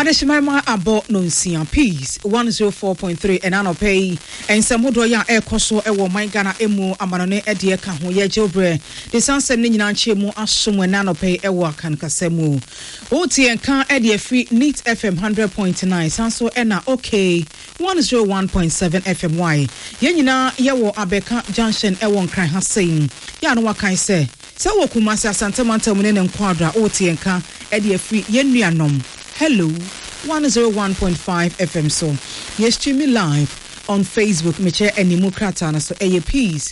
Adeshima abo nonsia peace 104.3 enano pay and samudo ya ekoso ewo my Ghana emu amanone edie ka ho ye jobre de sansem ne nyina nche mu asom enano pay ewo akan kasemu oti enka edie free neat FM 100.9 sanso ena okay 101.7 FMY ye nyina ye wo abeka junction ewo nkran ha sein ya no wakan se wo kumasi asantemantam ne nkwadra oti enka edie free ye nuanom. Hello, 101.5 FM so. Yes, streaming live on Facebook. Meche Enimokrata na so peace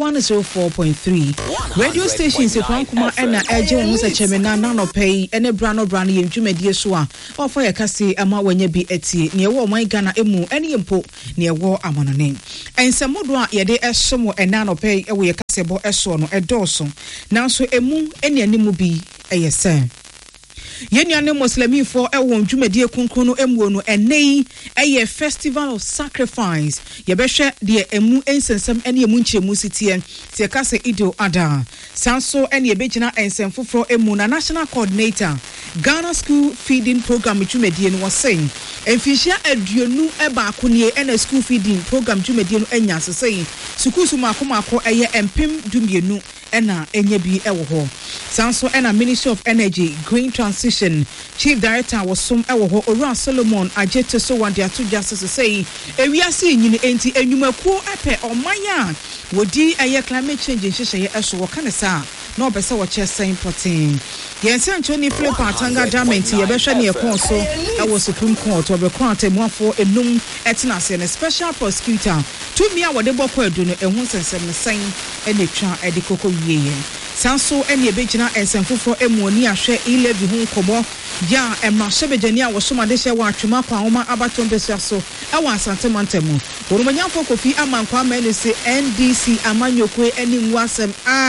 104.3. Radio stations Frankuma ena eje won se chemena na no pay ene brano ye dwumedie so a ofo ye kase ama wanya bi etie ne ewo man Ghana emu ene yempo ne ewo amanone. Ensemodo a ye de esomo ena no pay ewo ye kase bo eso no edoso. Nanso emu ene animu bi eyese. Yenyane Muslimi for ewo dwumedie kunkuno emuo no enei eye festival of sacrifice yebehwe de emu ensensem ene emu nchemu sitie se kase ido ada sanso ene yebegina ensem foforo emu na national coordinator Ghana School Feeding Program dwumedie no was enfihia aduonu eba akonie ene school feeding program dwumedie no enya sesei sukusu makomako eye empem dumienu ena enye bi ewo ho sanso ena Ministry of Energy Green Transition Chief Director was some ewo ho Ora Solomon Ajeto so wan dia to justice say ewiase nyini enti enwumakuo epe omanya wodi eye climate change nhyehyeye eso wo kanesa na obese wo chesen potin yense Anthony Philip Atanga Diamond ye behwe ne ekon so ewo Supreme Court obekon atemuafo enum etina se ne special prosecutor tumi a wode bokọ edu no ehun sensem ne san ene twa edikoko wieye sanso ene ebegina ensemfofo emuoni ahwe 11 hu nkomo ya emma sebejani a wosoma de hye wa atwema kwa homa abaton besia so ewa asantemantemu worumanyafo kofi amankwa mene se NDC amanyokwe eni nwasem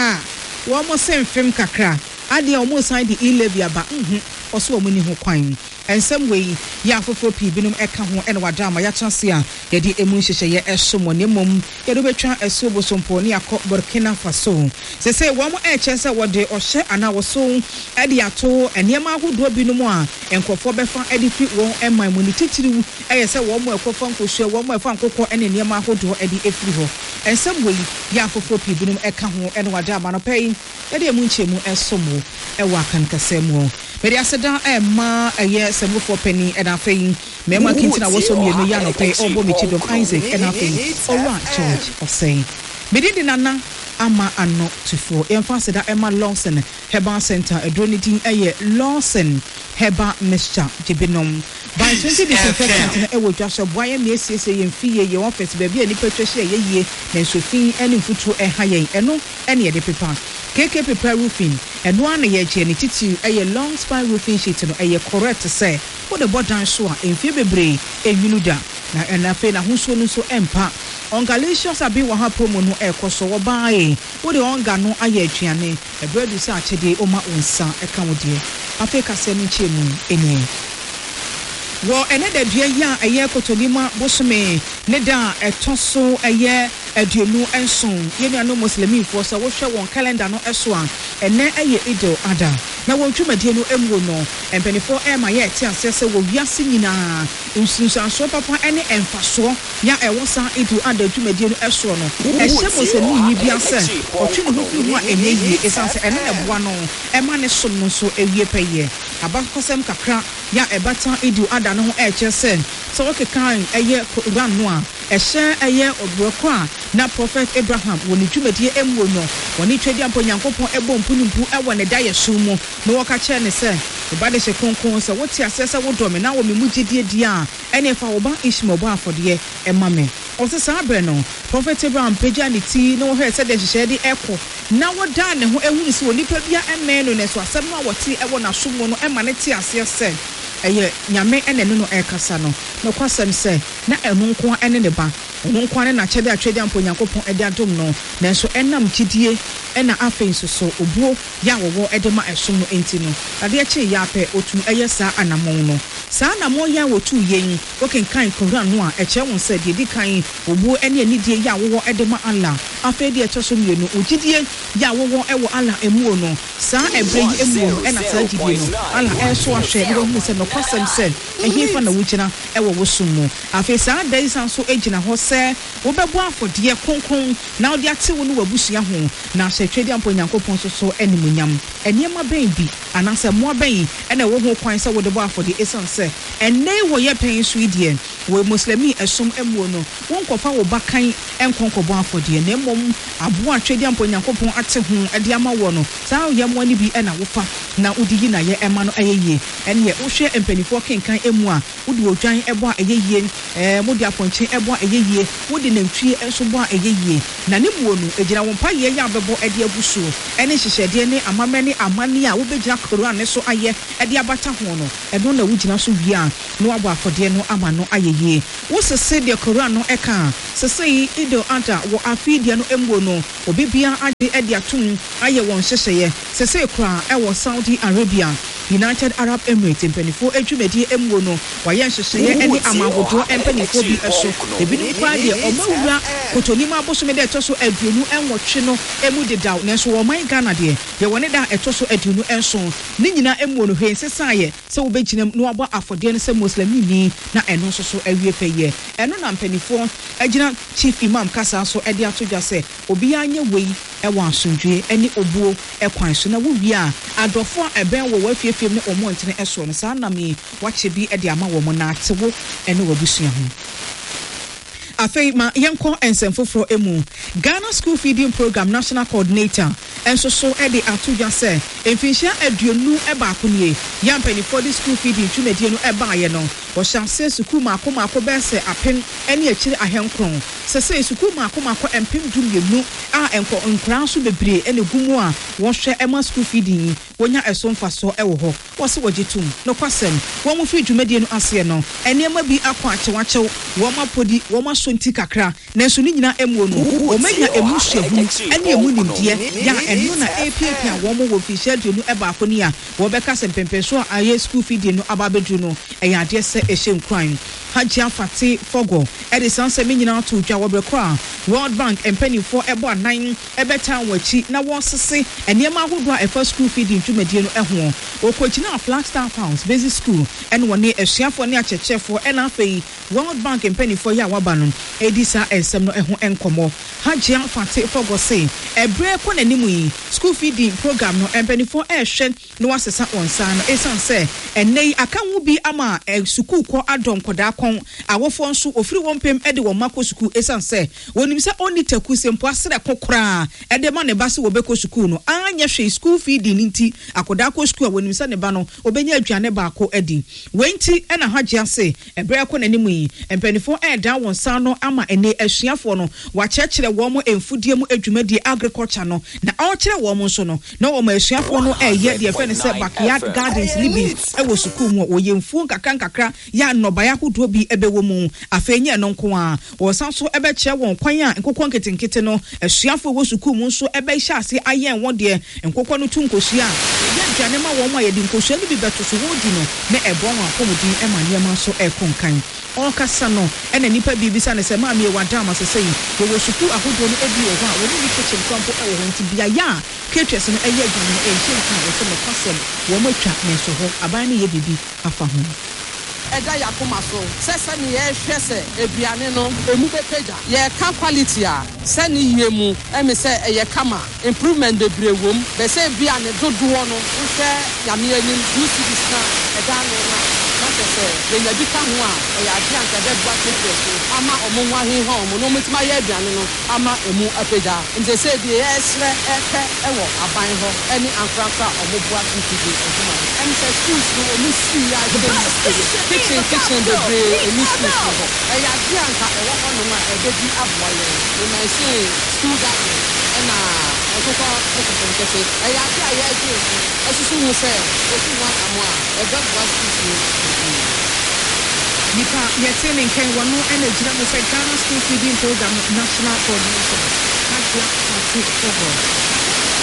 wo mo semfem kakra ade o mo sign the 11 aba oso o mo ni ho kwan ensem wei ya fofo pi binum eka ho ene wadama ya chance a ye di emu hyehyeye esomo ne mom ye do betwa esobo sompo ne akọ Burkina Faso se wo mo chese wode ohye ana woso ade ato enema ahodo binum a enkofo befa ade fi won eman mu ni titiriwu se wo mo ekofa nkohwe wo mo efa nkokọ ene enema ahodo ade efiri ho ensem wei ya fofo pi binum eka ho ene wadama no pay ye di emu nchemu esomo ewa kan kasemu Meri aseda ma eye semufo penny and afei mema kintina woso mienu ya no pay obo michidom Isaac and afei Ora George of say Medindi nana ama ano tufo emphasida Emma Lawson Herbal Center edronidin eye Lawson Herbal Mixture jibinom by 20 disinfectant na ewo dwasho boye miesiesie yemfie ye office baby ani petwehye ye na sofin ani mfutu hayen eno ene ye de pepa KK Prepare Roofing and one year ni titi a long span roofing sheet no a correct say what the bottom so in February a yunuda na enafe na hunso no so empa on Galatians abi wa ha promo no e koso wo bae wo de onga no aye aduane e breadu sa achede o ma onsa e ka wo de Africa se ni chiemu ene wo ene da dua ya eye kotonima bosome ne da etoso eye aduenu enson ye nuano muslimi fo so wo hwe won calendar no eso a ene eye idol ada na won twumadie no emwo no empenifo ema ye ti asese wo wiase nyina nsunsanso papa ene emfaso ya ewosa idol ada twumadie no eso no ehye muslimi yi biase otwunu ho fi ho a emeyi esanse ene eboa no ema ne som no so ewie peye abakosem kakra ya ebata idol ada no ho echese so okekan eye ran no a ehye eye obroko a na Prophet Abraham woni dwumadie emwo no woni twedi ampo Nyankopon ebo mpunumpu ewo ne da yesu mu no woka che ne se obade hye konkon se woti asese wo dome na wo memugidie dia ene fa wo ba Ishmael ba afode ema me osesa abre no Prophet Abraham peja ne ti no he se de hye de eko na wo da ne ho ehunu se woni pa bia emme no ne so asem no wote ewo na somo no ema ne ti ase se eye nyame ene no ekasa no no kwasem se na enu nko ene ne ba enu nko ane na chede atwede ampo Nyankopon ede adom no nanso enam gidie ɛna afei nso so obuo ya wowo edema ɛsom no enti no ade ɛkye ya pɛ otu ɛyɛ saa anamon no saa anamon ya wotu yen wokenkan Quran no a ɛkyɛ won sɛ de di kan obuo ɛne anidie ya wowo edema Allah afei de ɛtɔ so mienu ogidie ya wowo ɛwɔ Allah emuo no saa ɛbrɛ yi emuo ɛna saa gidie no Allah ɛso ahwɛ no hu sɛ no kwasɛm sɛ ɛhefa na wugina ɛwɔ wosum mu afei saa dai san so egina hɔ sɛ wobɛbo afɔdeɛ konkon na wode ate wo no wabusua ho na hyɛ twedi ampo Nyankopɔn so animunyam ɛniema bɛn bi anasɛ moa bɛn ɛna wo ho kwan sɛ wode bo afɔde esan sɛ ɛnɛ wo yɛ pɛn so idie wo muslimi ɛsom emuo no wonkɔfa wo bakan ɛnkonkɔbo afɔde na mmom aboa twedi ampo Nyankopɔn ate ho ɛde ama wo no saa yɛ mo ani bi ɛna wofa na wodi yi na yɛ ɛma no ɛyɛ yie ɛne wo hwɛ empanifo kenkan emu a wodi odwan ɛbo a ɛyɛ yie wodi apɔnkye ɛbo a ɛyɛ yie wodi nantwie ɛso bo a ɛyɛ yie na ne muo no egyina wo mpa yɛ abɛbɔ ɛde abusuo ɛne hyehyɛdeɛ ne amamɛ ne amani a wobɛgyina Quran ne so ayɛ ɛde abata ho no ɛno na wogina so wie a no abo afɔdeɛ no ama no ayɛ yie wo sese de Quran no ɛka sese yi Idil Adha wo afidie no emuo no obibia ade ɛde atum ayɛ wɔn hyehyɛyɛ sese kura ɛwɔ Saudi Arabia United Arab Emirates empanifo adwumadi emuo no wayɛ hyehyɛyɛ ɛne amahodoɔ empanifo bi ɛso ebinom kwa deɛ ɔmawura kotonim abosome de ɛtɔ so aduonu ɛnwɔtwe no emu dedaw nanso wɔman Ghana deɛ yɛ wɔne da ɛtɔ so aduonu ɛnso ne nyina emuo no hwɛ sesaayɛ sɛ wobɛgyina no wabɔ afɔdeɛ no sɛ muslimini na ɛno nso so awie pɛyɛ ɛno na mpanifo agyina Chief Imam kasa so ɛde ato dwa sɛ obiara nyɛ wei ɛwɔ asomdwe ɛne obuo ɛkwan so na wowie a adɔfo a ɛbɛn wɔ wafiefiem ne ɔmo ntene ɛso no saa nam yi wakyɛ bi ɛde ama wɔ mo na atewo ɛne wabusua ho afei ma yenko ensem foforo emu Ghana School Feeding Program National Coordinator enso so e de atudwa se emfinhia aduonu e ba akonie yampani for the school feeding twumedie no e ba ye no wo chance school mako be se apen ene akire ahenkron se school mako empem dumienu a enko nkran so bebre ene gumu a wo hwe ema school feeding wonya esomfa so e wo ho wo se wogitum no kwasem wo mu free dwumedie no ase no ene ma bi akwa achewachew wo ma podi wo ma sonti kakra nanso ni nyina emuo no o menya emuhyehu ene emu nimdie ya eno na APP a wo mo wo official dunu e ba akoni a wo be ka sempempeso a aye school feeding no ababedu no e ya de se ehye nkran Hajia Fati Fogo edi sanse me nyina to dwa wo brekra World Bank empanifo ebo anan ebetan wachi na wo sese enema ahodo a efa school feeding twumedie no eho okochina Flagstaff House Basic School ene woni esuafo ne achechefo ena afei World Bank empanifo ya wabano edisa ensem no eho enkomo Hajia Fati Fogo say ebre ko nanimu yi school feeding program no empanifo ehwe no wasesa onsa no esanse enei aka hu bi ama school ko adom koda kon awofo nso ofiri wompem ede wo mako school esanse wonim se oni taku sempo asere kokora ede ma ne ba se wo beko school no anya hwe school feeding nti akoda ko school wonim se ne ba no obenya aduane ba ko edi wenti ena Hajia se ebre ko nanimu yi empanifo eda wonsa no ama ene asuafo no wachekere wo mo emfudie mu adwumadi agriculture no na awkere wo mo nso no na wo ma asuafo no eye de fe ne se backyard gardens libi e wo school mu wo yemfu kakra ya nnobaya hodo bi ebe wo mu afenye no nko a wo san so ebe kire won kwan a nkokon ketenkete no asuafo wo school mu nso ebe hya ase ayen wo de nkokon no tunkosu a ye dwane ma wo ma ye di nkosu ni bi beto so wo di no na ebo wa komodi e ma niam so e konkan okasa no ena nipa bibisa ne se ma me wadama se sei wo school ahodo no ebi wo ha wo ni kitchen kampo e wo nti bia ya ketwes no eye adwane e hye kan wo so no kwasem wo matwa ne so ho aban ne ye bibi afa ho eda yakoma so sese ni ye hwese eduane no emu bepeja ye ka quality a se ni yemu emi se ye kama improvement de brewom be se eduane dodo no hwe yame anim dusi disna eda no na sese de nyabi ka ho a ye ade anka de bua ketwese ama omonwa he ho omo no mutima ye eduane no ama emu apeja nte se de ye sre eke ewo aban ho eni anfranfa omobua kitidi oduma em se schools no omu si ya kitchen the brain emissions ho e ya di anka e wo no ma e be di aboale no ma say school garden na okoko okoko e ya di aye di osusu mu se osu wa amwa e be was schools nipa yetene nken wono ena gira mo fe Ghana School Feeding Program National Coordinator Hajia Fati Fogo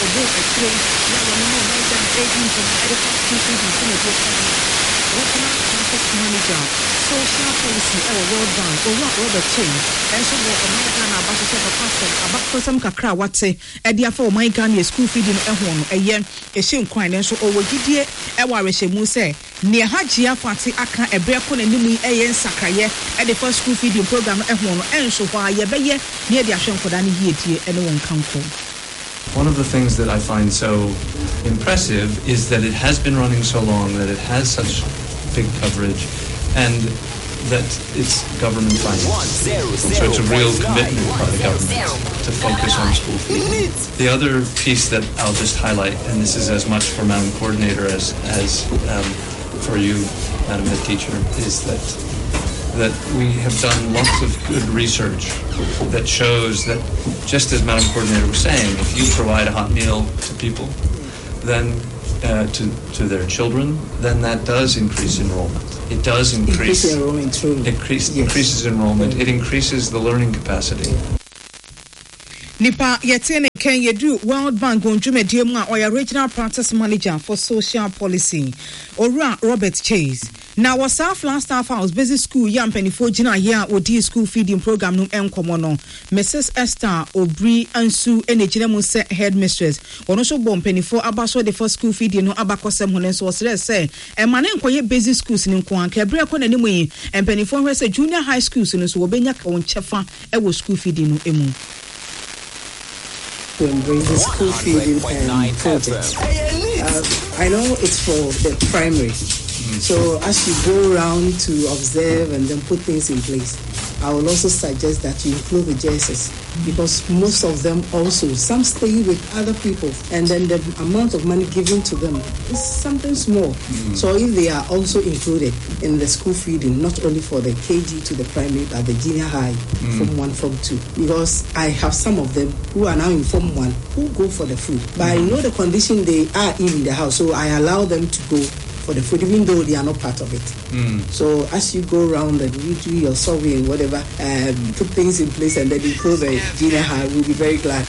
obo etro na wɔn no na ɛda agent na ɛde school feeding so na Regional Campus Manager, Social Policy, World Bank, Robert Chain, and so what American about some kakra wate, Edia my Ghana school feeding a yen, a shame coin, and so over Gidia, Ewareshe Muse, near Hajia Fati Aka, a breakon and Nimi Ayen Sakaye, at the first school feeding program and so why Yabeye, near the Ashon Kodani Yeti, anyone come from. One of the things that I find so impressive is that it has been running so long, that it has such big coverage, and that it's government funded. So it's a real commitment by the government to focus on school feeding. The other piece that I'll just highlight, and this is as much for Madam Coordinator as for you, Madam Head Teacher, is that we have done lots of good research that shows that, just as Madam Coordinator was saying, if you provide a hot meal to people, then to their children, then that does increase enrollment. It does increase enrollment. Increases enrollment. It increases the learning capacity. Nipa yetene ken yedu World Bank gonjume diemu or Regional Practice Manager for Social Policy Ora Robert Chase. Now was South Last Staff House Busy School Yam Penifo Jina ya Odi School Feeding Program no enkomono Mrs. Esther Obri Ansu Enejinemu se headmistress Onosho bom Penifo abaso the first school feeding no abakosem honen so say e mane nkoye basic schools ni nko anka bre ko nanimu yi en Penifo hwe se junior high schools no so obenya ka won chefa e wo school feeding no emu to embrace the school feeding project. I know it's for the primary. So as you go around to observe and then put things in place, I will also suggest that you include the JSS because most of them also, some stay with other people and then the amount of money given to them is something small. So if they are also included in the school feeding, not only for the KG to the primary, but the junior high, Form 1, Form 2, because I have some of them who are now in Form 1 who go for the food. But I know the condition they are in the house, so I allow them to go for the food, even though they are not part of it. So as you go around and you do your survey and whatever, put things in place and then include the junior high, we'll be very glad.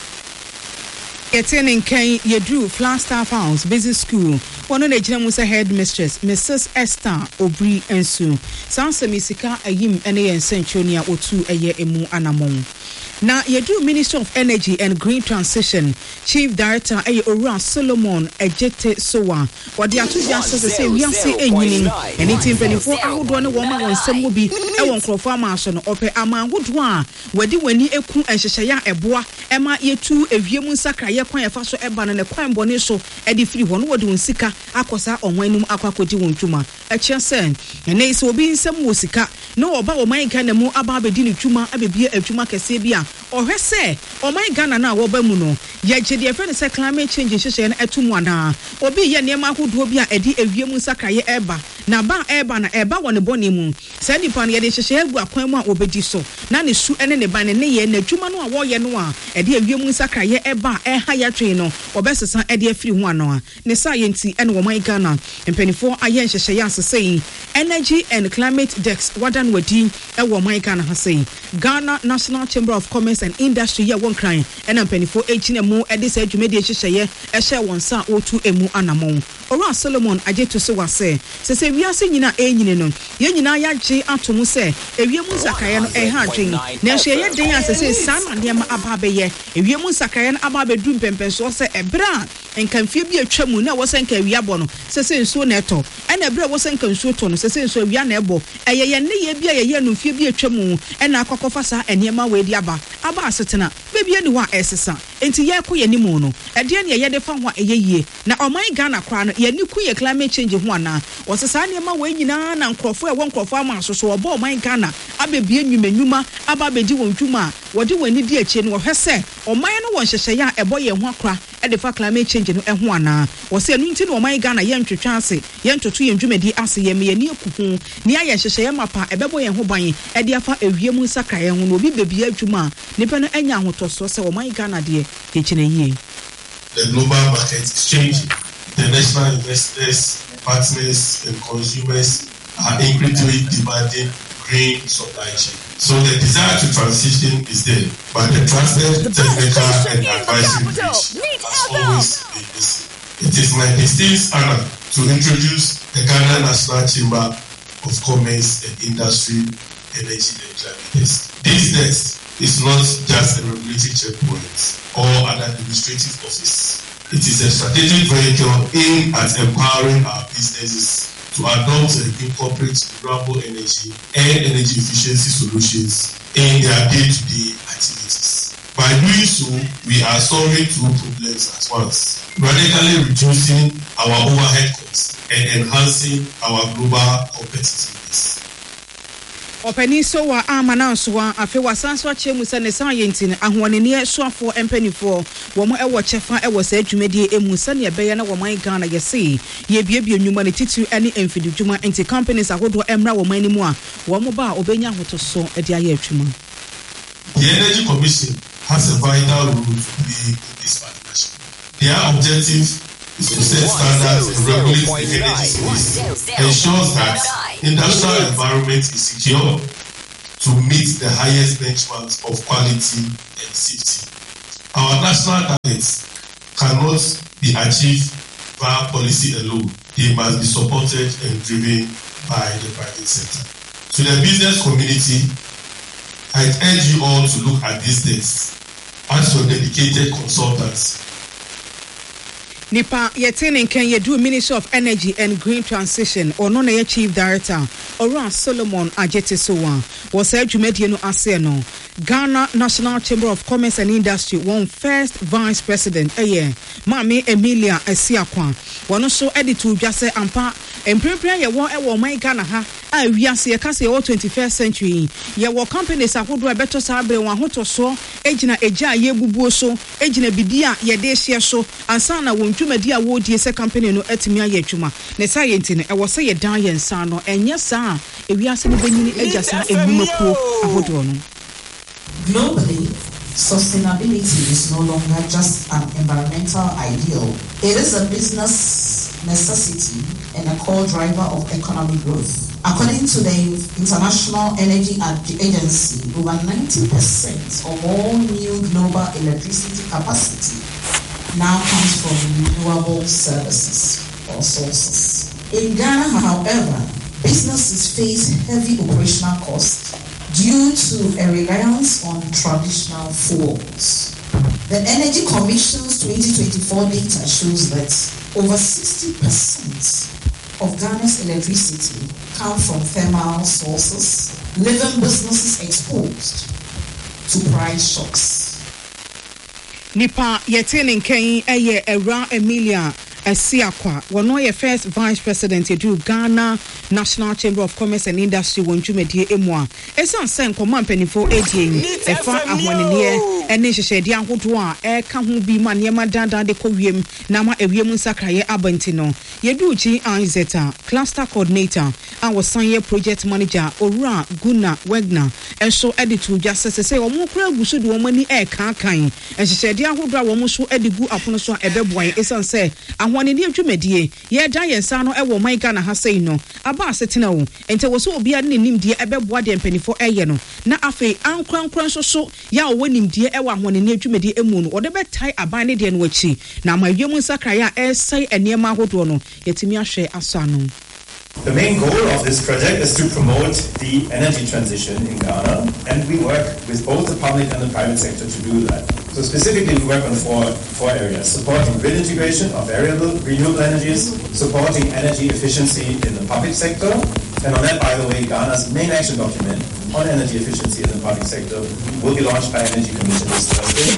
Attending Ken Yedru Flagstaff House Business School. One of the Jinamusa headmistress, Mrs. Esther Obri Ensu. Sansa Misika Ayim Ene Centronia Otu Eye Emu Anamon. Now, Yedu Minister of Energy and Green Transition, Chief Director Ora Solomon Ejete Sowa, what the two justices say, we are saying, and it's in 24 hours, one woman on some will be a one crop farmation or pay a man would one, where do when you eku and Shaya Eboa, Emma Yetu, a Viamun Saka, Yaquan Faso Eban and a Quam Boneso, Eddie Free one word doing Sika, Akosa or Winum Aquacoti Tuma, a chasen, and they so being some Musika, no about my kind of more about Bedini Tuma, a baby a Tuma Casabia. Or he say, oh my Ghana now, Obemuno, yet your friend say climate change is a etumwana, or be ya near Mahu Dobia, Eddie, a Viamusaka, Eba, Naba Eba, na Eba, one a bonny moon, Sandy Pan, Yadi Sheba, Quema, Obediso, Nani Su and the Banane, and the Jumano, Warrior Noir, Eddie, Viamusaka, Eba, a higher trainer, or Bessa, Eddie, free one, Nescience, and Omai Ghana, and 24 Ayen Shayas saying, energy and climate decks, Wadan Wadi, and Omai Ghana has saying, Ghana National Chamber of Commerce and Industry ya one crying and I'm penny for 18 more at this age media share a share one sa or two emu anamon or Solomon Ajetu so say we are seeing na enino yenina ya je atomu say e wiemu sakaya no e ha dwen na hwe ye den as say san na ma ababe ye e wiemu sakaya no ababe dum pempen so say e bra enkamfie bi atwamu na wo senka wiabo no say nsuo na eto e na bra wo senka nsuo to no say nsuo wia na ebo eye ye ne ye bia ye no fie bi atwamu e na akokofa sa enema we di aba asetena bebi ani wa esesa enti ye ko ye ni mu no e de ne ye de fa ho eyeye na oman Ghana kwa no ye ni ku ye climate change ho ana osesa ne ma we nyina na nkrofo e won nkrofo ama soso obo oman Ghana abebie nwumanwuma aba bedi won dwuma wode wani di achi no hwese oman no won hyehye ya ebo ye ho akra e de fa climate change no ho ana wo se no nti no oman Ghana ye ntwetwa ase ye ntoto ye ndwumadi ase ye me ye ni ekuhu ni aye hyehye ye mapa e bebo ye ho ban e de afa ewiem nsaka ye ho no obi bebie adwuma nipa no anya ahotoso se oman Ghana de echine yie. The global market is changing. The national investors, partners, and consumers are increasingly demanding green supply chain. So the desire to transition is there, but the trusted technical and advisory bridge has always been missing. It is my distinct honor to introduce the Ghana National Chamber of Commerce and Industry, Energy and Climate Desk. This desk is not just a regulatory checkpoint or an administrative office. It is a strategic vehicle aimed at empowering our businesses to adopt and incorporate renewable energy and energy efficiency solutions in their day-to-day activities. By doing so, we are solving two problems at once, radically reducing our overhead costs and enhancing our global competitiveness. Openi so wa amana so wa afi wasanso achemu se ne san yentin ahwonene soafo empanifo wo mo ewo chefa ewo sa adwumadi emu se ne beye na wo man Ghana yesi ye biebie nwuma ne titu ene emfidi dwuma enti companies ahodo emra wo man ni mu a wo mo ba obenya hotoso e dia ye atwuma. The Energy Commission has a vital role to play in this partnership. Their objective is to set standards and regulate the energy space, ensures that industrial environment is secure to meet the highest benchmarks of quality and safety. Our national targets cannot be achieved via policy alone. They must be supported and driven by the private sector. To the business community, I urge you all to look at these dates as your dedicated consultants. Nipa yetene ken yedu Ministry of Energy and Green Transition ono na ye Chief Director Oran Solomon Ajetesowa was adwumadi no ase no Ghana National Chamber of Commerce and Industry one first Vice President Mami Emilia Esiakwa wono so editu dwase ampa emprempren ye won ewo man Ghana ha a wiase ye kase ye 21st century ye wo companies ahodo ebeto sabre won ahotoso ejina eja ye bubuo so ejina bidia ye de hye so ansa na won dwumadi a wo die se company no atimi aye adwuma ne sayenti ne ewo se ye dan ye nsa no enye sa ewiase ne benyini eja sa enwumakuo ahodo no. Globally, sustainability is no longer just an environmental ideal. It is a business necessity and a core driver of economic growth. According to the International Energy Agency, over 90% of all new global electricity capacity now comes from renewable services or sources. In Ghana, however, businesses face heavy operational costs due to a reliance on traditional fuels. The Energy Commission's 2024 data shows that over 60% of Ghana's electricity come from thermal sources, leaving businesses exposed to price shocks. Nipa yetene nken Era Emilia Esiakwa wono ye first Vice President edu Ghana National Chamber of Commerce and Industry wonjumedie emwa esan sen komampanifo edien efa ahwanene ene hyehyede ahodo a eka ho bi ma niema dandan de kowiem na ma ewiem nsakraye abantino yedu G Izeta Cluster Coordinator and was senior project manager Ora Guna Wagner enso editu just say omo kura gusu de omani eka kan hyehyede ahodo a omo so edigu apono so ebeboan esan se ahwanene adwumedie ye dan yensa no ewo man Ghana ha sei no aba asetena wo ente wo so obia ne nimdie ebeboa de mpanifo eye no na afei ankrankran so ya wo nimdie ewo ahwanene adwumedie emu no ode betai aban ne de no achi na mawiemu nsakraya esai enema ahodo no yetimi ahwe aso no. The main goal of this project is to promote the energy transition in Ghana, and we work with both the public and the private sector to do that. So specifically, we work on four areas: supporting grid integration of variable renewable energies, supporting energy efficiency in the public sector, and on that, by the way, Ghana's main action document on energy efficiency in the public sector will be launched by Energy Commission this Thursday.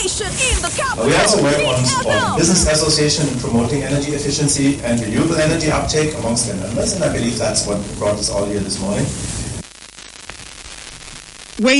We also work on supporting business association in promoting energy efficiency and renewable energy uptake amongst their members, and I believe that's what brought us all here this morning. We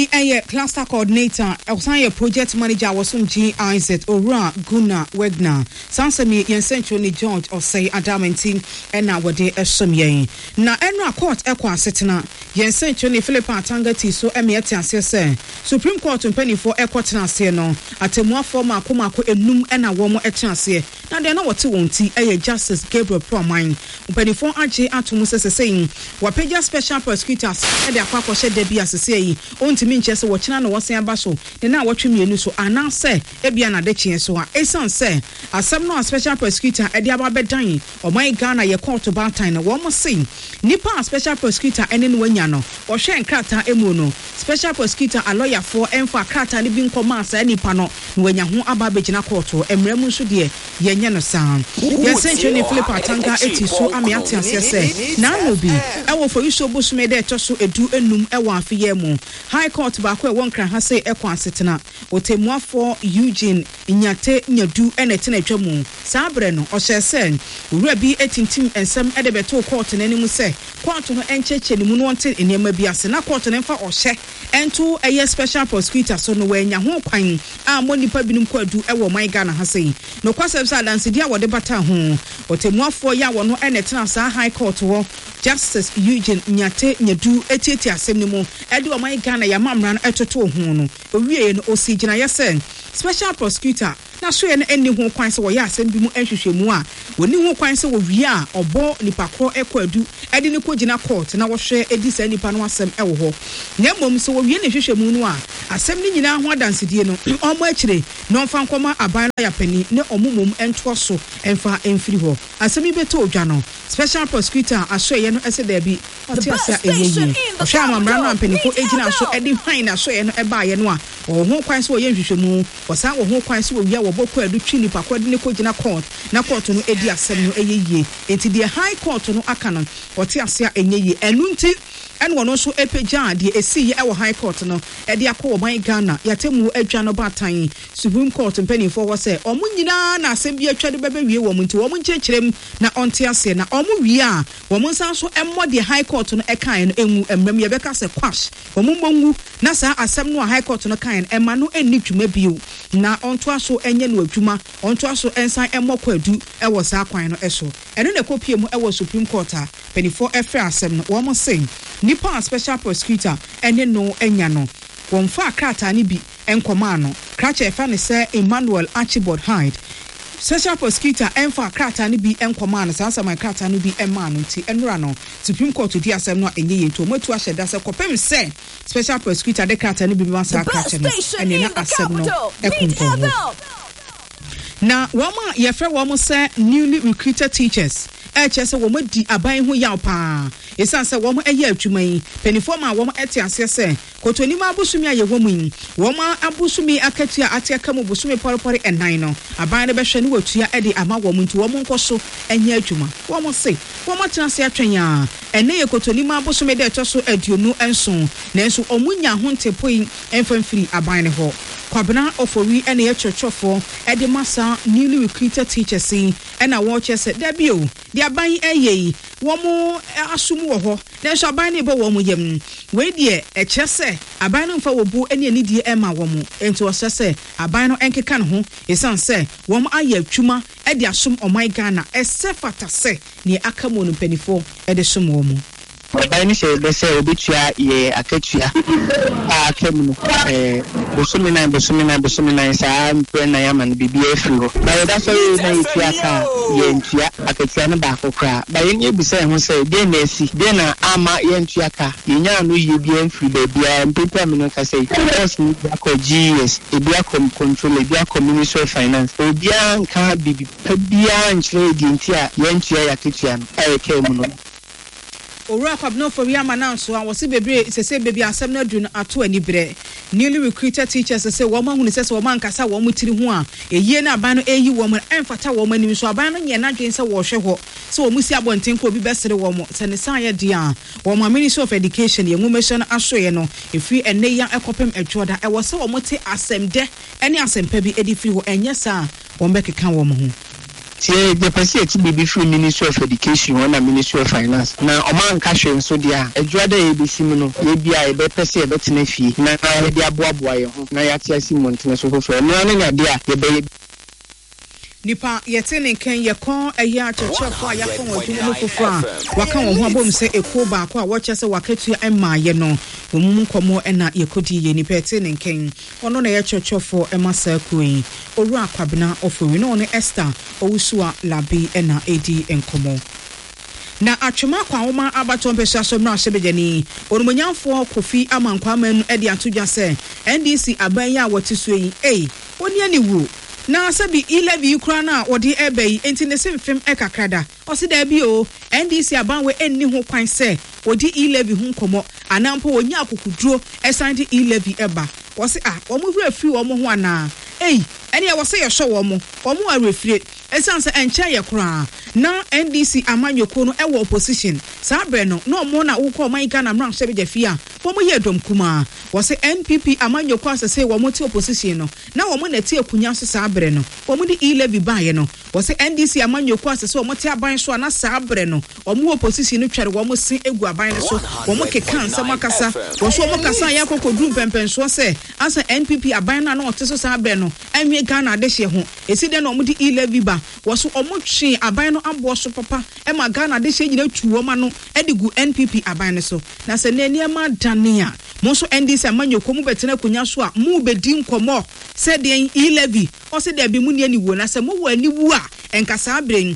cluster coordinator Osanya project manager Wasumji Isaac Ora Guna Wegner Sansami yen central ni George Osei Adamenti ena wode esomyen na enra court ekwa setena yen central ni Philip Atanga ti so emiete asese Supreme Court mpanifo ekotena ase no atemua form akomako enum ena womo etena ase na de na wote wonti eye Justice Gabriel Proman mpanifo age atomu sesesei wapeja special prosecutors e de akwa kwose de bia sese yi ontimi nche se wochina no wosen aba so de na wotwe mienu so ana se ebia na de chie so a esan se asem no special prosecutor e de aba bedan oman Ghana ye court bantan na wo mo sei nipa special prosecutor ene no wanya no wo hwe nkrata emu no special prosecutor a lawyer for emfa krata ne bi nkoma asa nipa no wanya ho aba begina court emremu nso de ye nye no san ye senche ni Philip Atanga eti so amiate ase se na no bi e wo for iso bosume de to so edu enum e wo afiye mu high court ba ko e won kran ha se e kwa setena otemuafo Eugene Nyate Nyadu enete na twamu sabre no o hyese owura bi etintim ensem e de beto court na nimu se court no encheche ni mu no onte enema bi ase na court no mfa o hye ento eye special prosecutor so no wanya ho kwan a monipa binum kwadu e wo man Ghana ha sei no kwasem sa dance dia wo de bata ho otemuafo ya wo no enete na sa high court wo Justice Eugene Nyate Nyadu etieti asem ni mu e de wo man Ghana ya mamra no etoto ho no owie no osigina yesen special prosecutor na so ye na eni ho kwan se wo ya asem bi mu ehwehwemu a woni ho kwan se wo wie a obo nipa kro ekwadu edi ne kogina court na wo hwe edi sa nipa no asem e wo ho na mom se wo wie ne hwehwemu no a asem ni nyina ho adansedie no omo akire no mfa nkoma aban ya pani ne omumom ento so emfa emfiri ho asem bi beto odwa no special prosecutor aso ye no ese da bi otiasia eyeyi hwe amamra no ampanifo egina so edi hwan na so ye no eba ye no a wo ho kwan se wo ye hwehwemu wo san wo ho kwan se wo wie wo boko adu twi nipa kwade ne kogina court na court no edi asem no eyeye enti de high court no aka no otiasia enyeye enunti and one also epeja de esi e wo high court no e de akọ man Ghana yatemu adwa no batan Supreme Court mpani for was say omu nyina na asem bi atwa de bebe wie wo mu nti wo mu nkyerem na onte ase na omu wie a wo mu nsan so emmo de high court no ekan no enwu emram ye beka se kwash wo mu mongu na sa asem no high court no kan emma no enni twuma bio na onto aso enye no adwuma onto aso ensan emmo kwadu e wo sa kwan no eso eno na kopie mu e wo Supreme Court a pani for efe asem no wo mo say nipa special prosecutor ene no enya no wonfa krata ni bi enkoma no kracha efa ne se Emmanuel Archibald Hyde special prosecutor enfa krata ni bi enkoma no sansa my krata ni bi emma no nti enura no Supreme Court di asem no enye yento matu aheda se kopem se special prosecutor de krata ni bi wansa kracha no ene na asem no ekunko na wama yefre wamo se newly recruited teachers chese wo madi aban ho yaw pa esan se wo mo eye atwuma yi penifo ma wo mo ete ase se kotoni ma abusumi aye wo mu yi wo ma abusumi akatua ate aka mu busumi porpore enan no aban ne behwe ne watua ede ama wo mu nti wo mo nkoso enye atwuma wo mo se wo mo tena se atwenya ene ye kotoni ma abusumi de etoso aduonu enso nanso omunya ho ntepoi emfamfiri aban ne ho Kwabena ofori ene ye churchofo ede masa newly recruited teachers ena wo chese debio de aban eye wo mo asumu wo ho na so aban ne be wo mo yem we de chese aban no mfa wo bu ene ani die ema wo mo enti wo sese aban no enkeka ne ho esan se wo mo aye atwuma ede asum oman Ghana esefata se ne aka mo no panifo ede sum wo mo Bani se bese obitua ye akatua a kemu bosumi na sa mpre na ya man bibia afiri ho ba yeda so na yitua ka ye ntua akatua no ba kokra ba ye nye bisa ho se de na asi de na ama ye ntua ka ye nya no ye bia afiri ba bia mpepa me no ka se boss ni ko GS e bia kom control e bia Ministry of Finance o bia nka bibi pa bia nkyere di ntia ye ntua ya akatua no e kemu no Ora kwabno for yama na so awose bebre sese bebi asem na dru ato ani bre newly recruited teachers say wo ma hunu sese wo ma nkasa wo mutiri ho a eyie na aban no eyi wo mo emfata wo manim so aban no nye na dwen se wo hwe ho so wo musi abonten ko bi besere wo mo se ne san ye dia wo ma Ministry of Education ye ngumesho na asoye no efi enne ya ekopem adwoda e wo se wo mote asem de ene asem pa bi edi fi ho enye sa wo mbekeka wo mo ho tie the person to be free Ministry of Education or Ministry of Finance na oman ka hwe nso dia adwada e besi mu no e bia e be pese e betena fie na e dia boaboa ye ho na ya tia si montene so fofo no na dia ye be nipa yetene ken yekon eya achechefo ayafon wadwumu fofo a waka won ho abom se eko ba ko a wo chese wakatu emma ye no omum komo na yekodi ye nipa yetene ken ono na ye chechefo emasa kuin oru akwabena ofowi no ne Esther owusua labi na edi enkomo na atwema kwa woma abaton pesa so na sebejani onumonyamfo Kofi Amankwa manu e de atodwa se NDC aban ya wotiso yi oni ani wu na sabi 11 ukra na wodi ebe yi enti ne semfem ekakrada osi da bi o NDC aban we enni ho kwan se wodi 11 hu nkomo anampo wonya akokuduro esande 11 eba wosi omo hura free omo ho ana eni wose ye hwo omo arefire esanse enche ye kra na NDC amanyoko no ewo opposition sabre no no mo na wo ko man Ghana mran hye bejafia womo ye dom kuma wose NPP amanyoko asese womo ti opposition no na womo na ti akunya so sabre no womo di 11 baaye no wose NDC amanyoko asese womo ti aban so na sabre no womo opposition no twere womo sin egu aban no so womo kekan samakasa wo so womo kasa ya kokodum pempenso se asa NPP aban na no oteso sabre no enwe Ghana de hye ho eside no womo di 11 ba woso omotwe aban no abo so papa e ma Ghana de hye nyina tuwo ma no edigu NPP aban no so na se ne niam dania mo so NDC amanyoko mu betena kunya so a mu bedi nkomo se de 11 o se de bi mu ne ni wo na se mo wo ani wu a enkasa abren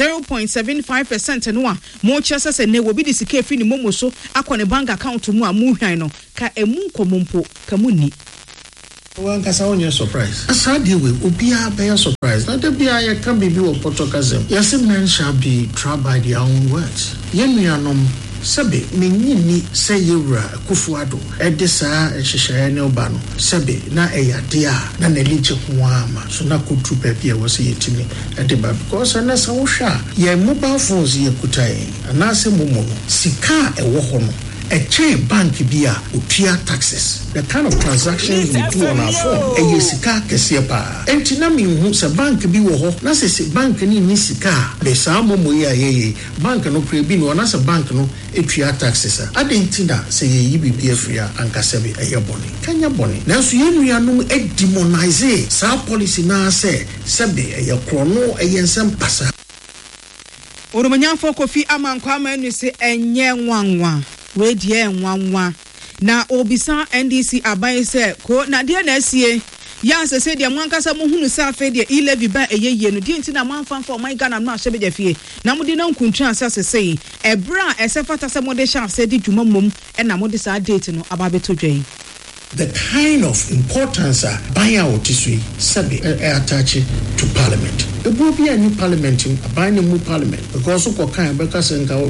0.75% no a mo chese se ne wo bi di sika fi ni momo so akone bank account mu a mu hwan no ka emu nkomo mpo ka mu ni one kasa on your surprise. As I deal with Ubia by your surprise. Not the Bia can be or Portocasm. Yes, men shall be tried by their own words. Yemianum Sabe, Minini say Yura, Kufuado, Edessa, and Shishaya Bano, Sabe, na eya dia, na Nelicha Wama, so na could true Pepia was here to me at the bar because and as I sha, ye mobile phones ye kutai, and Nasa Momo, Sika a Wohono. A chain bank bia utia taxes. The kind of transactions we do on our phone. A sika kesepa. Entina mi hu se bank bi wo ho. Na se bank ni sika. Be samo mo ya ye. Bank no krebi no na se bank no etua taxes. Adentina se ye yi bibia fria ankasebe eye boni. Kanya boni. Na so ye nuanom e demonize sa policy na se sebe eye krono eye nsem pasa. Oromanyafo Kofi Amankwa manu se enye nwanwa. We die nwanwa na obisa NDC abai se ko na de na asie ya se de mwankasa mo hunu se afa de 11 ba eyeye no de ntina manfanfa my Ghana no ahye bejafie na mo de na nkuntran asase sei ebra esefata se mo de sha se de dwuma mom e na mo de sa date no aba beto dwai. The kind of importance by our tisui sabi attach to parliament. The will be a new parliament, a binding new parliament, because of kind because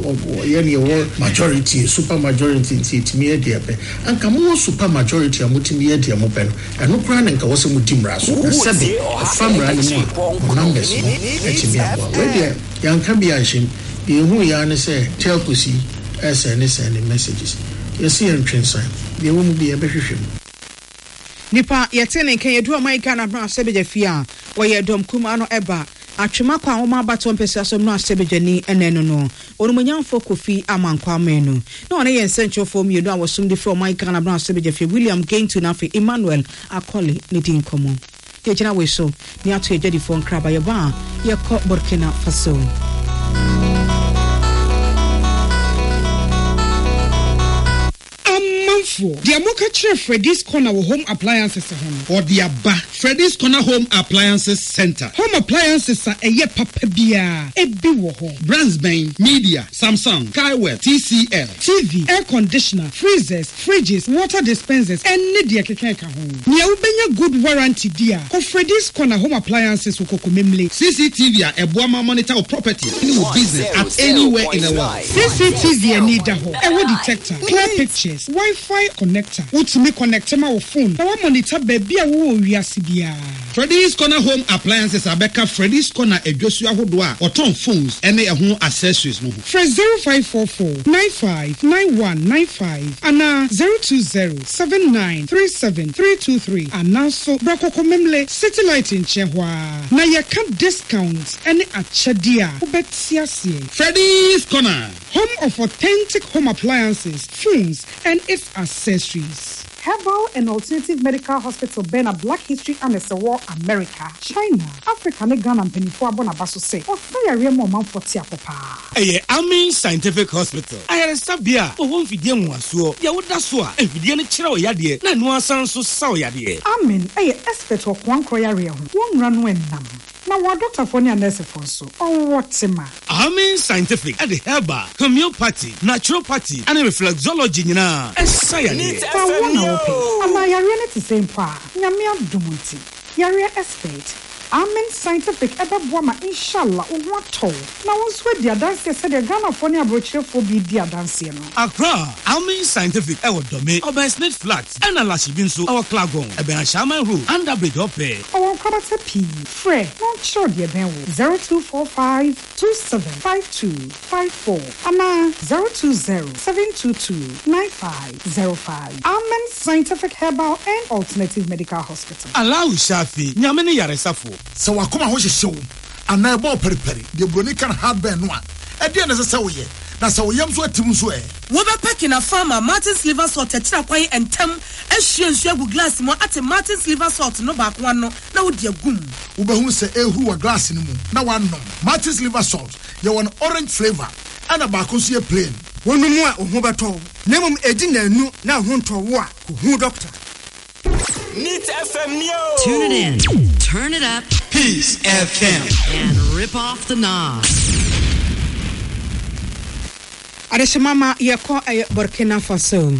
majority, super majority in media, and come super majority a multimedia mopen, and no crown and was a mutimras, sabi, a family numbers, where young can be ashim, the who say, tell pussy, SNS and messages. You see, and train sign. There won't be a better nipa yetene ken yedu my Ghana bra sebejafia wo ye dom kuma no eba atwema kwa wo ma baton pesa so no asebejani eneno no onumonyamfo Kofi Amankwa menu na one ye central form yedu a wosum de from my Ghana bra sebejafia William Gaintu na fe Emmanuel Akole ne din komo ye gina we so ni ato ejadi fon kraba ye ba ye ko Burkina Faso. The Amoka Chef Freddy's Corner Home Appliances or the Abba Freddy's Corner Home Appliances Center. Home appliances are a ye papabia, a biwo brands Bain, Media, Samsung, Kaiwell, TCL, TV, air conditioner, freezers, fridges, water dispensers, and Nidia Kekeka home. Nia ubenya good warranty dear. Ko Freddy's Corner Home Appliances ukokumemle. CCTV a Boama monitor of property in business at anywhere in the world. CCTV need a hole. A detector, clear pictures, Wi-Fi Wi-Fi connector. Utimi connector ma wo phone. Na wa monitor baby a wo wiase bia. Freddy's Corner Home Appliances Abeka Freddy's Corner Ejosu ahodo a oton phones ene ehun accessories no. Fresh 0544 959195 ana 0207937323 ana so brako memle city light in Chehwa. Na ye can discount any achadia ubetiasie. Freddy's Corner, home of authentic home appliances, phones and its accessories. Herbal and Alternative Medical Hospital been a Black History and a war America, China, Africa, and Ghana and Penifua Bonabaso say, or fire remo man for Tiapopa. Amin Scientific Hospital. I had a sabia, or won't feed them once, Yawudaswa, and Vidiana Chiro Yadi, Nanua Sanso Sao Yadi. Amin, expert of one Koyarium, one runway number. Now, what Dr. Fonia Nurse so? Oh, what's a man? Amin Scientific at the Herbal, Homeopathy, Naturopathy, and Reflexology, and Science. Am I really the same part? Yamia Dumunti, Yaria Estate. Amen Scientific Ebabwama inshallah uwato. Na wonswe dia dance said the Ghana Fonia brochure for be dia dance no. Accra, Amen Scientific ewo dome, Oba Smith Flat, and Alashibinso, our Klagon, Eben Shaman Road, and the bridge ope. Our Karate P, Fre, not sure dear Ben 0245-275254, Anna 020-722-9505. Amen Scientific Herbal and Alternative Medical Hospital. Allow Shafi, Nyamene Yaresafo. So wakoma ho hyehyew ana ebo periperi de broni kan hardware no a e de na se woye na se woyam so atim so wo be packing a farmer Martin's liver salt tira kwai entem ehwie nsu agu glass mo ate Martin's liver salt no ba kwa no na wo de agum wo be hu se ehu wa glass ni mu na wanom Martin's liver salt ye won orange flavor ana ba ko so ye plain wonu mu a ohu beto nemum edi na anu na ho nto wo a hu doctor. Neat FM Neo. Tune it in, turn it up, Peace FM, and rip off the knob. Adeshimama yeko Burkina Faso.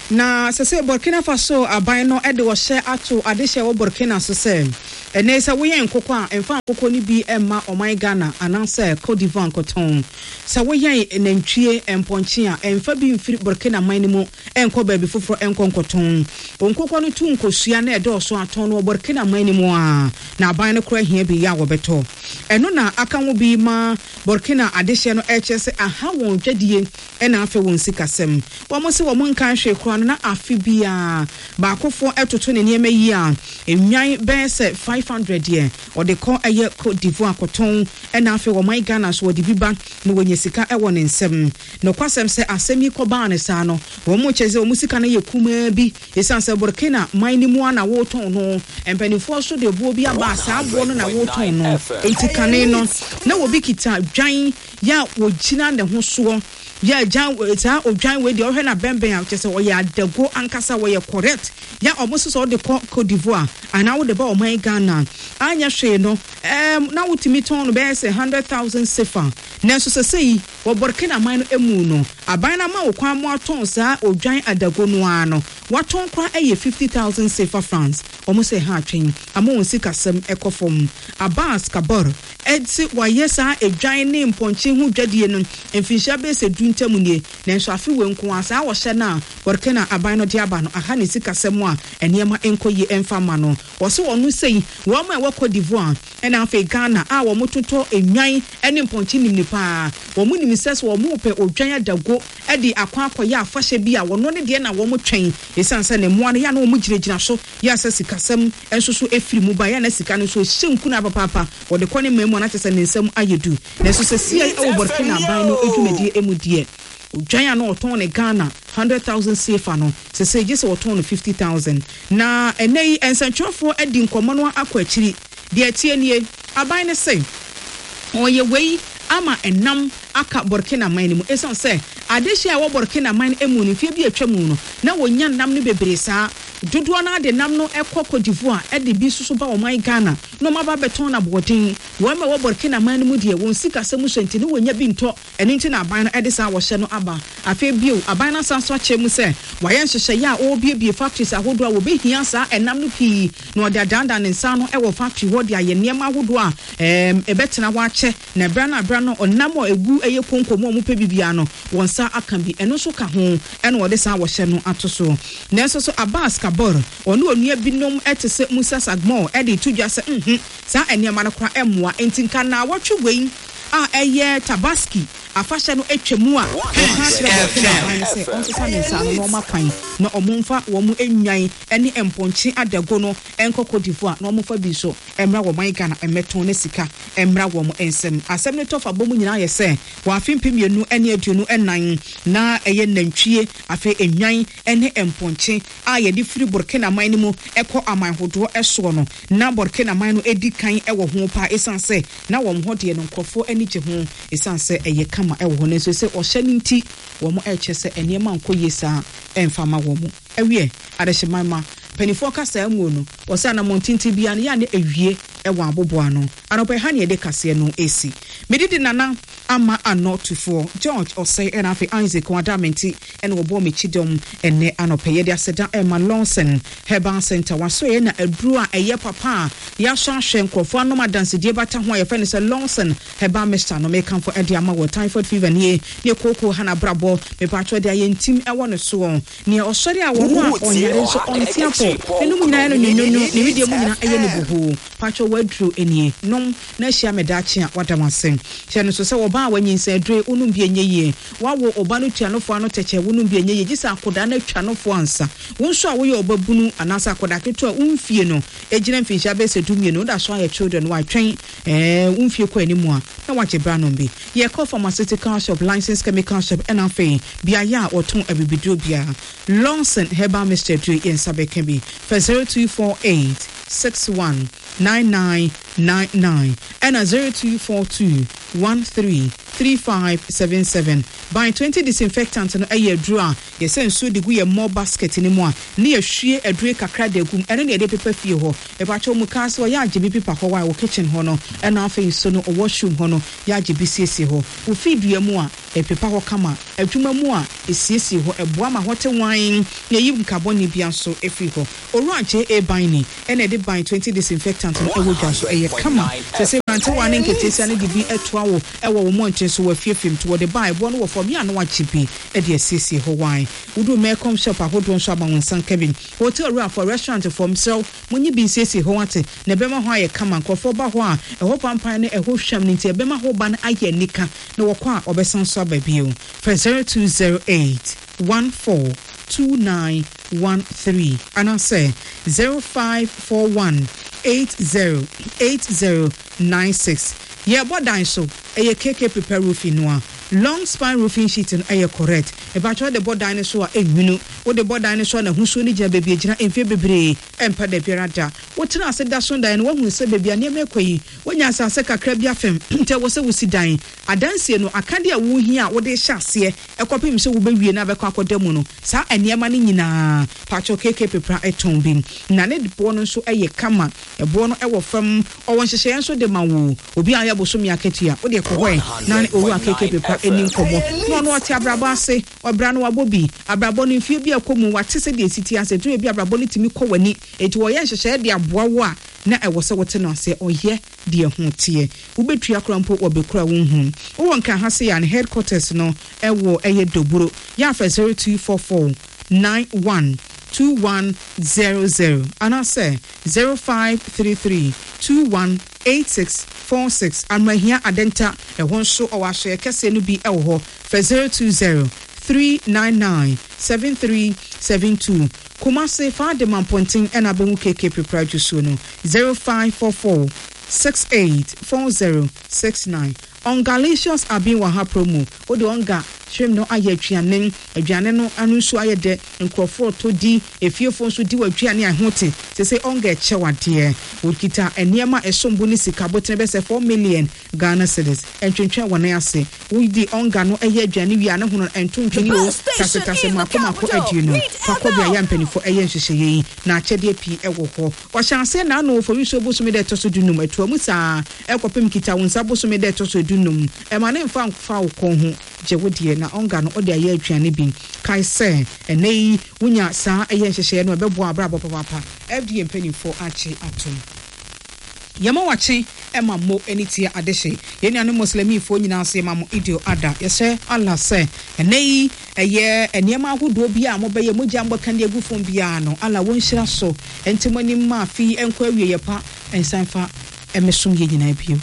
Na sese Burkina Faso aban no ede wo hye ato adehye wo Burkina so se ene se wo yen kokko a emfa kokko ni bi emma oman Ghana ananse Cote d'Ivoire koton se wo yen nantwie emponche a emfa bi mfiri Burkina man ni mu enko ba bi foforo enko koton onkokko no tu nkosua na ede oso aton no Burkina man ni mu a na aban no kora hia bi ya wo beto eno na aka wo bi ma Burkina adehye no echese aha won dwadie ena afa won sikasem wo mo se wo mo nkan hwe kora na afibia ba akofo etoto ne niema yi a enwan bese 500 ye or de call aye Cote d'Ivoire koton ena afi wo man Ghana so de biba no wonye sika e won nsem no kwasem se asemi ko ba ne sa no wo mo cheze wo musika na ye kuma bi esanse Burkina man ni mu ana wo ton no empanifo so de bo bi aba sa abo no na wo ton no entikane no na wo bi kita dwan ya wo gina ne ho so ya jan eta odwan we de ohwe na bemben a chese wo ya dago ankasa wo ye correct ya omoso so de Cote d'Ivoire ana wo de ba o man Ghana anya hwe no na wotimi ton no be say 100,000 sefa na so sei wo Burkina man no emu no aban na ma wo kwan mo aton sa odwan adago no ano waton kwa eye 50,000 sefa francs omoso ha atwen ama won sikasem ekofom Abbas Kabor edsi wa yesa edwan ne mponche hu dwadie no emfinsha be se ntamu nie na nso afi we nko asa wo hye na Burkina aban no de aba no aha ne sikasem a enema enkoyi emfa ma no wo se wonu sei wo ma we Cote d'Ivoire ena afi Ghana a wo mototo enwan ene mponchi nimni pa wo mu nim ses wo mu pe odwan adago e de akwa akoya afahye bi a wo no ne de na wo mo twen esanse ne mo an ya na wo mu giregyina so ya se sikasem enso so efiri mu ba ya na sika no so hyenku na papa wo de kone memu na tese ne nsem ayedu na so se sia e wo Burkina aban no edwumadi emudie Ujaya no oton Ghana 100,000 sefa no se just oton 50,000 na enei ensanchofo edi nkomo no akwa akiri de atienie aban ne sei oye wei ama enam aka Burkina man mu esan se adehia wo Burkina man emu ni fie bi atwa mu no na wonya nam ne bebre saa dodoɔ na de nam no ekɔ Cote d'Ivoire e de bi susu ba ɔman Ghana no maba beton na boden wɔn ma wɔ Burkina Man mu de wɔn sika sɛm hyɛnti no wɔnya bi ntɔ ɛno nti na aban no e de sa wɔhyɛ no aba afɛ bio aban na san so akyɛ mu sɛ wɔyɛ nhyehyɛ ya o bie factories ahodoɔ a wɔbɛhia saa ɛnam no pii na ɔde adanda ne nsa no e wɔ factory hɔ de ayɛ nneɛma ahodoɔ a ɛbɛtena hɔ akyɛ na bra no ɔnam a egu ɛyɛ konkomo a ɔmo pɛ bibia no wɔn sa aka bi ɛno so ka ho ɛna ɔde sa wɔhyɛ no ato so na nso so Abbas Kabor ɔno onua binom ɛte sɛ Musa Sagmo ɛde tudwa sɛ saa nneɛma no kora ɛmoa enti nka na wɔtwe wei a ɛyɛ Tabaski afasha no etwemu a na omumfa wo mu enwan ene emponchi adago no enko Cote d'Ivoire na omfa bi so emra wo man Ghana emeton ne sika emra wo mu ensem asem ne tofa bomu nyina ye se wa afimpienu ene aduonu enan na eye nantwie afi enwan ene emponchi a ye di firi Burkina Man mu ekọ aman hodo eso no na Burkina Man no edi kan ewo ho pa esanse na wo ho de no nkofo ani gye ho esanse eye kama ewo ho nso se ohye nti wo mo eche se eniema nkoye sa emfama wo mo ewie adehimama penifo kasa amu no wo se na montinti bia ne ya ne ewie ewo aboboa no anope ha ne de kase no esi medidi nana ama anotufo George Osei enafi Isaac Wadamenti ene wo bo mechidom ene anope ye de aseda Emma Lawson Herbal Center waso ye na aduru a eye papa ya hwahwe nkrofo anom adanse die bata ho ye fene se Lawson Herbal Mixture no me kan for ede ama wo typhoid fever ne koko hana brabo me patro de aye ntim ewo no so ne osori a wo no onyare so ontiapo enum nyina no nyonyo ne video mu nyina eye ne buhu patro wadru enie nom na hia medache a wadamase hia no so se wo ba wanyinsa adre onum bi enye wawo oba no tuanofo ano teche wonum bi enye gisa akoda na twanofo ansa wonso a wo ye obabunu anasa akoda keto a umfie no ejina mfinhia be se dumie no da so aye children wa twen umfie kwa animu a na wache branom bi ye call pharmaceutical shop license chemical shop and afi bia ya oton abibido bia Lawson Herbal Mixture dre yen sabeke bi for 0248 619999 and 0242 133577 by 20 disinfectant no aye adru ye senso de gu ye more basket ni mu a ne ye hwie adru kakra de gum ene ne de pepa fie ho e ba cho mu ka so ya agye bi pepa ho wa wo kitchen ho no and afi so no washroom ho no ya agye bi siesie ho wo fidua mu a e pepa ho kama adwuma mu a e siesie ho e boa ma hote wan ye yim carbon bia so e fi ho oru agye e ban ni ene de ban 20 disinfectant no e wo dwa so e ye kama se rante wan nketesi ane de bi etoa wo ewo wo monche so wa fiefim to the bible no wo for me anu achipi e de siesie ho wan wudu mekom shop ahodo nso aba wonsan Kevin hotel room for restaurant for himself munyi bi siesie ho ate na bema ho aye kama nkofo ba ho a eho pampan ne eho hwam ne nti bema ho ba na aye nika na wo kwa obesan so aba bio for 0208 142913 and I say 0541 808096 yeah bodan so eye KK prepare roofing no long span roofing sheet and aye correct if I try the bodan so enwunu wo the bodan so na huso ni gya bebi gina emfe bebre empa de pirada wo tena ase da so dan wo hu se bebi ane mekoyi wonya asase kakra bi afem nte wo se wo si dan adanse no akade a wo hia wo de hyase ekopim se wo bewie na bekọ akodamu no sa aniema ni nyina pacho KK prepare eton bin na ne bo no so aye kama ebo no ewo fam owo nhyehyɛ nso de ma wo obi aya bosomi aketua wo de kɔhɔ na owu akeke pepa eni nkomo no no ɔte abrabo ase ɔbra no wabobi abrabo no mfie bi akomu wate se de siti ase to bi abrabo no timi kɔ wani eti wo yɛ nhyehyɛ de aboa wo a na ɛwɔ sɛ wote no ase ɔyɛ de ho tie wo betua krampo obekura wo hu wo nka ha se ya ne headquarters no ɛwɔ ɛyɛ doburo ya fa 0244 912100 and I say 0533 218646 and my here adenta e won so o wa so e kese no bi e wo ho for 020 399 7372 Kumase fa de mampontin and abemu KK prepare so no 0544 684069 on Galatians Abin Waha promo o de onga shrimp no ayɛ aduane no anu nso ayɛ de nkrɔfoɔ to di efiefo nso di aduane ahote sɛ onga ɛkyɛwadeɛ wokita eniema esombo ni sika botene bɛsɛ 4 million Ghana cedis entwentwa wɔne ase wodi onga no ɛyɛ aduane wi ane hono entontwini o tasetase makoma ko aduano fakobia ya mpanifo ɛyɛ nhyehyɛ yi na akyɛdeɛ pii ɛwɔ hɔ wɔhyɛnse na no for wiso bosome de toso dunum atuamu saa ɛkɔpem kita wonsa bosome de toso dunum ɛma ne mfa wo kɔn ho gye wodie na onga no ɔde ayɛ aduane bi kai sɛ ɛnɛyi wonya saa ɛyɛ nhyehyɛ no ɛbɛboa abrabɔ papa FDA mpanifo akye atom yama wache ema mo enitia adehye yeni anu muslimi fo nyina se ma mo idio ada yese Allah se enei eye eniema ahodo bia mo beye mogya mbaka ne agufon bia no Allah won hyira so entemani ma fi enko awie yepa ensanfa emesum ye nyina bio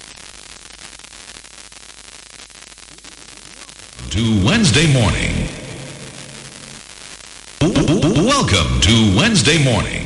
to Wednesday morning. Welcome to Wednesday morning.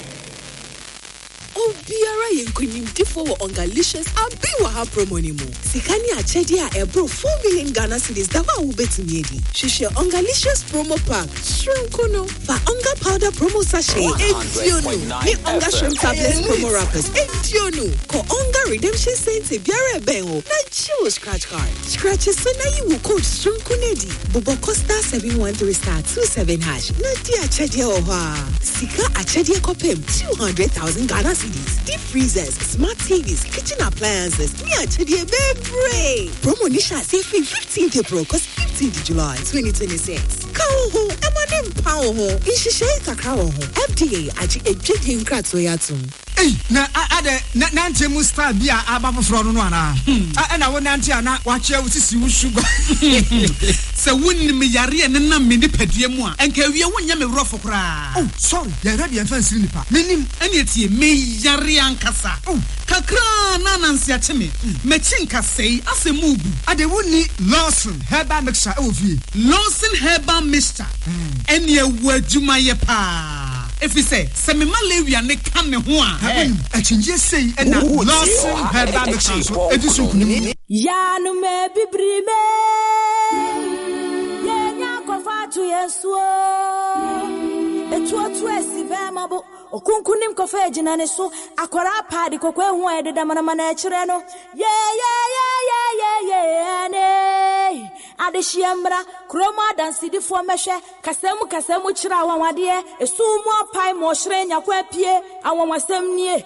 Biara yenkunim difo wo ongalicious abiwa ha promo ni mu sikani achedi a ebro 4 million Ghana cedis da wa wo betumi edi hwehwe ongalicious promo pack shrinko no fa onga powder promo sachet edionu ni onga shrimp tablets promo wrappers edionu ko onga redemption center biara ben o na chill scratch card scratch so na yi wo code shrinko nedi bobo costa 713*27# na di achedi o ha sika achedi kopem 200,000 Ghana cedis. Deep freezers, smart TVs, kitchen appliances. Near to the baby. Promo Nisha say 15th April, cause 15th July 2026. Kaho, Emanim Power, Ishisha Kakao, FDA, Aji Ejin Kratsoyatum. Hey, na nante musta bia aba foforo no ana. Na wo nante ana wache usisi wo sugar. Se wonni me yare ne na me nipadua mu a enka wie wonya me wrofo kra. Oh, sorry. Ya ready and fancy nipa. Menim ene etie me yare ankasa. Oh, kakra na nanse ache me. Me chinka sei asemu bu. Ade wonni Lawson herbal mixture e wo fie. Lawson herbal mixture. Ene ewu adwuma ye pa. If you say, Semi Malaria ne come me one. A change say, and Lawson had that mixture. It is so good. Ya no me bibrime. Ye nyako fatu yesuo. Etuo tuesi bemabo. Okunkunim kofe jinane so. Akwara padi kokwe huwa ededa manamana echire no. Yeah. Adeshiambra kroma dansi di fo mehwe kasemu chira wanwade esumu apai mo hire nyakwa pie awonwasem nie